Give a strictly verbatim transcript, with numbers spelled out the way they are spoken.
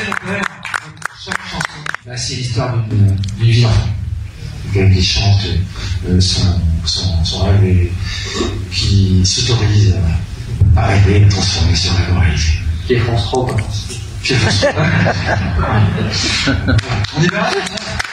chaque chanson, bah, c'est l'histoire d'une vie d'enfant. Quelqu'un qui chante euh, son, son, son rêve et qui s'autorise à, à rêver et à transformer son rêve en réalité. Qui est France trois, quoi. Qui est France trois. On y va?